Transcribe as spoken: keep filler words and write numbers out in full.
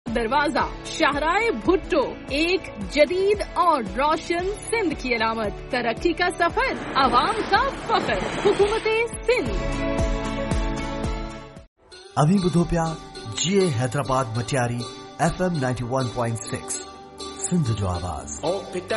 दरवाजा शाहराए भुट्टो, एक जदीद और रोशन सिंध की अलामत। तरक्की का सफर, आवाम का फख्र, हुकूमत सिंध। अभी बुधो पिया जीए Hyderabad Matiari F M ninety one point six Sindh जो आवाज़।